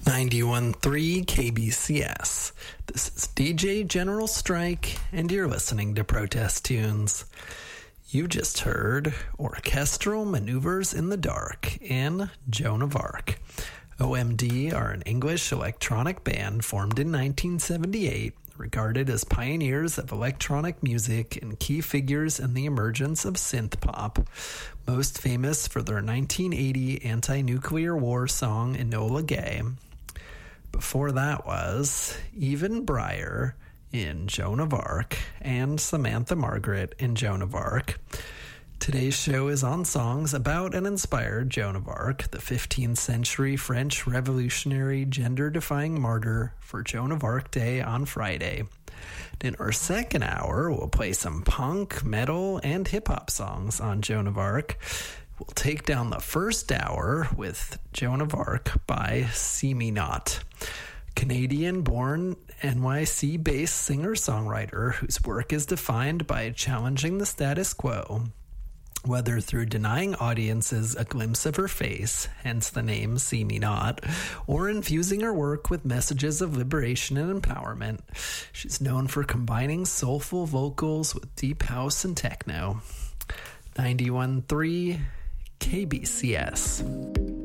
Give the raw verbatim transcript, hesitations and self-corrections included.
ninety-one point three K B C S. This is D J General Strike, and you're listening to Protest Tunes. You just heard Orchestral Maneuvers in the Dark in Joan of Arc. O M D are an English electronic band formed in nineteen seventy-eight, regarded as pioneers of electronic music and key figures in the emergence of synth pop, most famous for their nineteen eighty anti-nuclear war song Enola Gay. Before that was Even Breyer in Joan of Arc and Samantha Margaret in Joan of Arc. Today's show is on songs about and inspired Joan of Arc, the fifteenth century French revolutionary gender-defying martyr, for Joan of Arc Day on Friday. In our second hour, we'll play some punk, metal, and hip-hop songs on Joan of Arc. We'll take down the first hour with Joan of Arc by See Me Not, Canadian-born N Y C-based singer-songwriter whose work is defined by challenging the status quo, whether through denying audiences a glimpse of her face, hence the name See Me Not, or infusing her work with messages of liberation and empowerment. She's known for combining soulful vocals with deep house and techno. ninety-one point three K B C S.